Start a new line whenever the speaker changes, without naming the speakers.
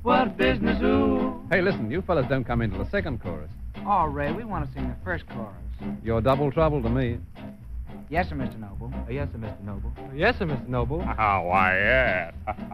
What business, ooh?
Hey, listen, you fellas don't come into the second chorus.
Oh, Ray, we want to sing the first chorus.
You're double trouble to me.
Yes, sir, Mr. Noble.
Yes, sir, Mr. Noble.
Yes, sir, Mr. Noble.
Why, yes.